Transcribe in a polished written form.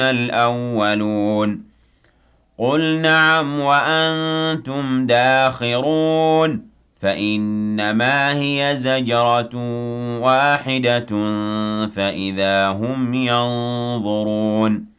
الْأَوَّلُونَ قُلْ نَعَمْ وَأَنتُمْ دَاخِرُونَ فَإِنَّمَا هِيَ زَجْرَةٌ وَاحِدَةٌ فَإِذَا هُمْ يَنظُرُونَ